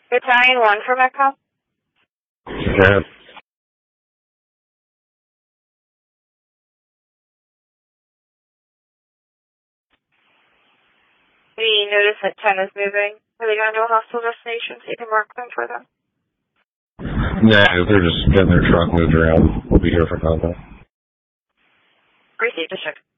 Battalion 1 for Metcalf. Yeah. We notice that 10 is moving. Are they going to a hostile destination so you can mark them for them? Nah, they're just getting their truck moved around. We'll be here for contact. Received, District.